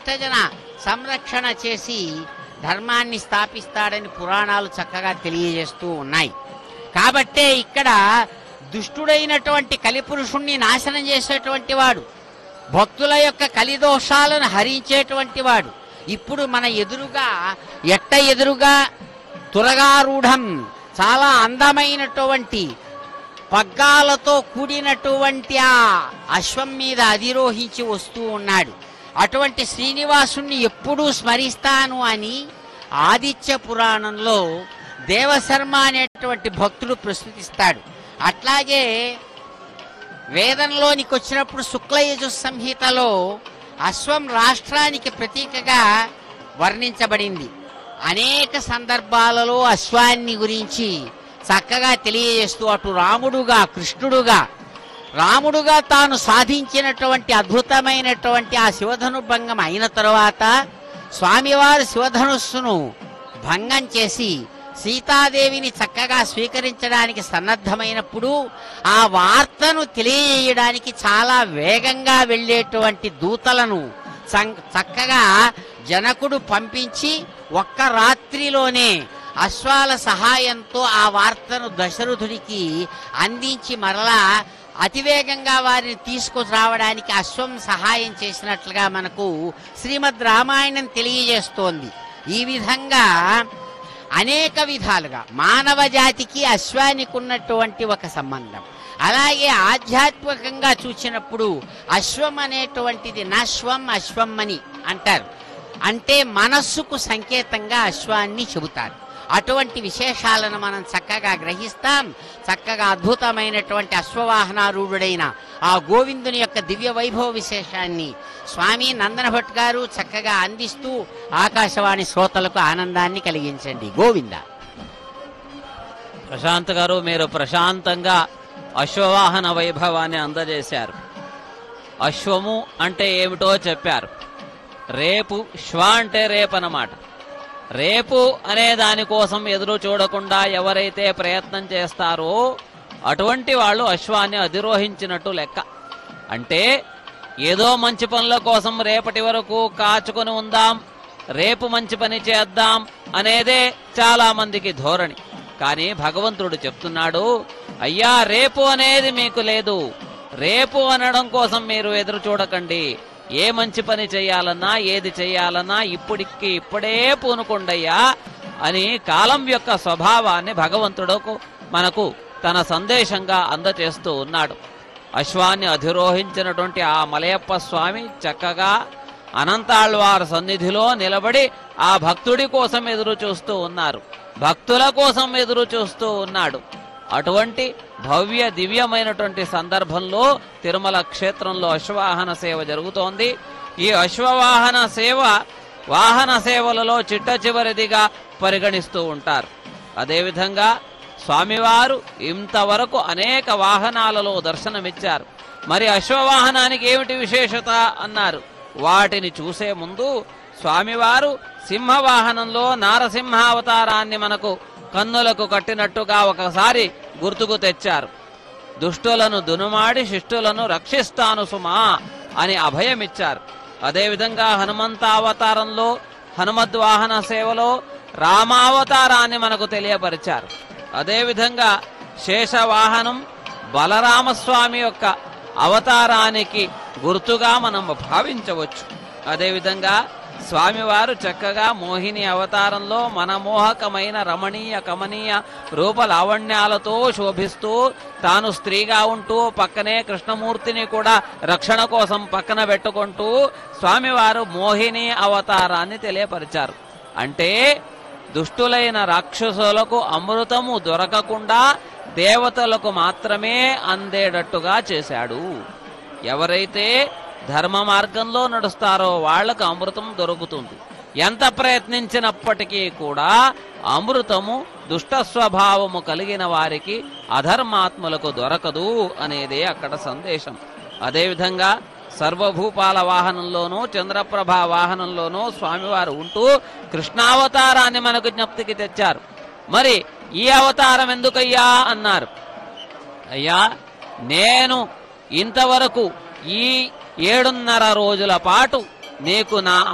శిష్టజన సంరక్షణ చేసి ధర్మాన్ని స్థాపిస్తాడని పురాణాలు చక్కగా తెలియజేస్తూ ఉన్నాయి. కాబట్టే ఇక్కడ దుష్టుడైనటువంటి కలిపురుషుణ్ణి నాశనం చేసేటువంటి వాడు, భక్తుల యొక్క కలిదోషాలను హరించేటువంటి వాడు ఇప్పుడు మన ఎదురుగా ఎదురుగా తురగారూఢం చాలా అందమైనటువంటి పగ్గాలతో కూడినటువంటి ఆ అశ్వం మీద అధిరోహించి వస్తూ ఉన్నాడు. అటువంటి శ్రీనివాసుణ్ణి ఎప్పుడూ స్మరిస్తాను అని ఆదిత్య పురాణంలో దేవశర్మ అనేటువంటి భక్తుడు ప్రస్తుతిస్తాడు. అట్లాగే వేదంలోనికి వచ్చినప్పుడు శుక్లయజు సంహితలో అశ్వం రాష్ట్రానికి ప్రతీకగా వర్ణించబడింది. అనేక సందర్భాలలో అశ్వాన్ని గురించి చక్కగా తెలియజేస్తూ అటు రాముడుగా కృష్ణుడుగా రాముడుగా తాను సాధించినటువంటి అద్భుతమైనటువంటి ఆ శివధనుర్భంగం అయిన తరువాత స్వామివారు శివధనుస్సును భంగం చేసి సీతాదేవిని చక్కగా స్వీకరించడానికి సన్నద్ధమైనప్పుడు ఆ వార్తను తెలియజేయడానికి చాలా వేగంగా వెళ్ళేటువంటి దూతలను చక్కగా జనకుడు పంపించి ఒక్క రాత్రిలోనే అశ్వాల సహాయంతో ఆ వార్తను దశరథుడికి అందించి మరలా అతివేగంగా వారిని తీసుకురావడానికి అశ్వం సహాయం చేసినట్లుగా మనకు శ్రీమద్ రామాయణం తెలియజేస్తోంది. ఈ విధంగా అనేక విధాలుగా మానవ జాతికి అశ్వానికి ఉన్నటువంటి ఒక సంబంధం. అలాగే ఆధ్యాత్మికంగా చూసినప్పుడు అశ్వం అనేటువంటిది నశ్వం అశ్వం అని అంటారు. అంటే మనస్సుకు సంకేతంగా అశ్వాన్ని చెబుతారు. అటువంటి విశేషాలను మనం చక్కగా గ్రహిస్తాం. చక్కగా అద్భుతమైనటువంటి అశ్వవాహనారూఢుడైన ఆ గోవిందుని యొక్క దివ్య వైభవ విశేషాన్ని స్వామి నందన భట్ గారు చక్కగా అందిస్తూ ఆకాశవాణి శ్రోతలకు ఆనందాన్ని కలిగించండి. గోవింద. ప్రశాంత్ గారు, మీరు ప్రశాంతంగా అశ్వవాహన వైభవాన్ని అందజేశారు. అశ్వము అంటే ఏమిటో చెప్పారు. రేపు శ్వ అంటే రేపన్నమాట. రేపు అనే దానికోసం ఎదురు చూడకుండా ఎవరైతే ప్రయత్నం చేస్తారో అటువంటి వాళ్ళు అశ్వాన్ని అధిరోహించినట్టు లెక్క. అంటే ఏదో మంచి పనుల కోసం రేపటి వరకు కాచుకొని ఉందాం, రేపు మంచి పని చేద్దాం అనేదే చాలా మందికి ధోరణి. కానీ భగవంతుడు చెప్తున్నాడు, అయ్యా రేపు అనేది మీకు లేదు. రేపు అనడం కోసం మీరు ఎదురు చూడకండి. ఏ మంచి పని చేయాలన్నా ఏది చేయాలన్నా ఇప్పుడే పూనుకొండయ్యా అని కాలం యొక్క స్వభావాన్ని భగవంతుడు మనకు తన సందేశంగా అందచేస్తూ ఉన్నాడు. అశ్వాన్ని అధిరోహించినటువంటి ఆ మలయప్ప స్వామి చక్కగా అనంతాళ్వార్ సన్నిధిలో నిలబడి ఆ భక్తుడి కోసం ఎదురు చూస్తూ ఉన్నారు, భక్తుల కోసం ఎదురు చూస్తూ ఉన్నాడు. అటువంటి భవ్య దివ్యమైనటువంటి సందర్భంలో తిరుమల క్షేత్రంలో అశ్వవాహన సేవ జరుగుతోంది. ఈ అశ్వవాహన సేవ వాహన సేవలలో చిట్ట చివరిదిగా పరిగణిస్తూ ఉంటారు. అదేవిధంగా స్వామివారు ఇంతవరకు అనేక వాహనాలలో దర్శనమిచ్చారు. మరి అశ్వవాహనానికి ఏమిటి విశేషత అన్నారు. వాటిని చూసే ముందు స్వామివారు సింహవాహనంలో నారసింహావతారాన్ని మనకు కన్నులకు కట్టినట్టుగా ఒకసారి గుర్తుకు తెచ్చారు. దుష్టులను దునుమాడి శిష్టులను రక్షిస్తాను సుమా అని అభయమిచ్చారు. అదేవిధంగా హనుమంతావతారంలో హనుమద్వాహన సేవలో రామావతారాన్ని మనకు తెలియపరిచారు. అదేవిధంగా శేషవాహనం బలరామస్వామి యొక్క అవతారానికి గుర్తుగా మనం భావించవచ్చు. అదేవిధంగా స్వామివారు చక్కగా మోహిని అవతారంలో మనమోహకమైన రమణీయ కమనీయ రూప లావణ్యాలతో శోభిస్తూ తాను స్త్రీగా ఉంటూ పక్కనే కృష్ణమూర్తిని కూడా రక్షణ కోసం పక్కన పెట్టుకుంటూ స్వామివారు మోహిని అవతారాన్ని తెలియపరిచారు. అంటే దుష్టులైన రాక్షసులకు అమృతము దొరకకుండా దేవతలకు మాత్రమే అందేటట్టుగా చేశాడు. ఎవరైతే ధర్మ మార్గంలో నడుస్తారో వాళ్లకు అమృతం దొరుకుతుంది. ఎంత ప్రయత్నించినప్పటికీ కూడా అమృతము దుష్ట స్వభావము కలిగిన వారికి అధర్మాత్ములకు దొరకదు అనేదే అక్కడ సందేశం. అదేవిధంగా సర్వభూపాల వాహనంలోనూ చంద్రప్రభ వాహనంలోనూ స్వామివారు ఉంటూ కృష్ణావతారాన్ని మనకు జ్ఞప్తికి తెచ్చారు. మరి ఈ అవతారం ఎందుకయ్యా అన్నారు. అయ్యా నేను ఇంతవరకు ఈ 7.5 రోజుల పాటు నీకు నా